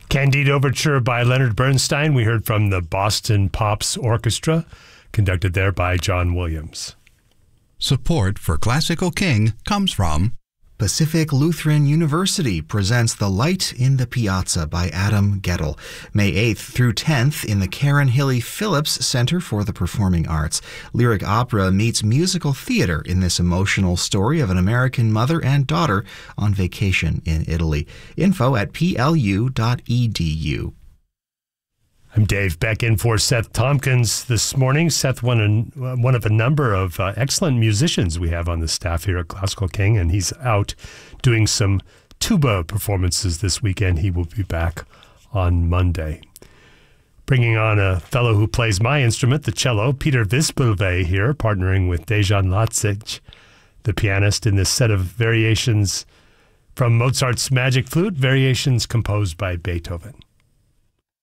Candide Overture by Leonard Bernstein. We heard from the Boston Pops Orchestra, conducted there by John Williams. Support for Classical King comes from Pacific Lutheran University presents The Light in the Piazza by Adam Gettle, May 8th through 10th in the Karen Hilly Phillips Center for the Performing Arts. Lyric opera meets musical theater in this emotional story of an American mother and daughter on vacation in Italy. Info at plu.edu. I'm Dave Beck in for Seth Tompkins this morning. Seth, one of a number of excellent musicians we have on the staff here at Classical King, and he's out doing some tuba performances this weekend. He will be back on Monday. Bringing on a fellow who plays my instrument, the cello, Peter Vispilve here, partnering with Dejan Lacic, the pianist, in this set of variations from Mozart's Magic Flute, variations composed by Beethoven.